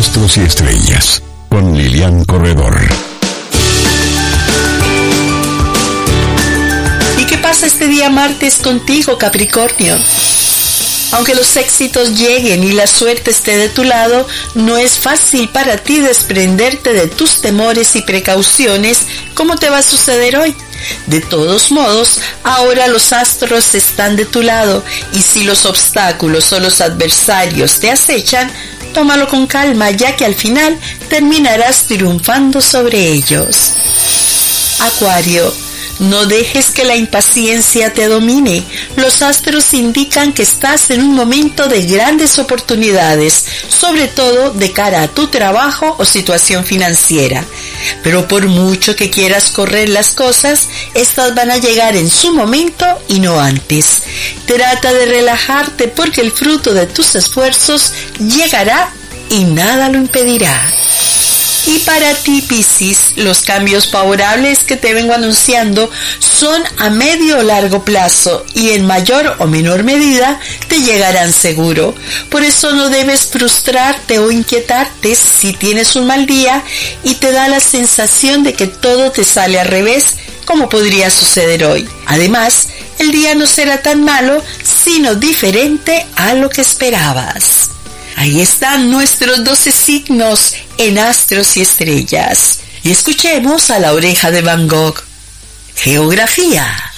Astros y Estrellas, con Lilian Corredor. ¿Y qué pasa este día martes contigo, Capricornio? Aunque los éxitos lleguen y la suerte esté de tu lado, no es fácil para ti desprenderte de tus temores y precauciones, como te va a suceder hoy. De todos modos, ahora los astros están de tu lado, y si los obstáculos o los adversarios te acechan, tómalo con calma, ya que al final terminarás triunfando sobre ellos. Acuario, no dejes que la impaciencia te domine. Los astros indican que estás en un momento de grandes oportunidades, sobre todo de cara a tu trabajo o situación financiera. Pero por mucho que quieras correr las cosas, estas van a llegar en su momento y no antes. Trata de relajarte porque el fruto de tus esfuerzos llegará y nada lo impedirá. Y para ti, Piscis, los cambios favorables que te vengo anunciando son a medio o largo plazo y en mayor o menor medida te llegarán seguro. Por eso no debes frustrarte o inquietarte si tienes un mal día y te da la sensación de que todo te sale al revés, como podría suceder hoy. Además, el día no será tan malo, sino diferente a lo que esperabas. Ahí están nuestros 12 signos en Astros y Estrellas. Y escuchemos a la oreja de Van Gogh. Geografía.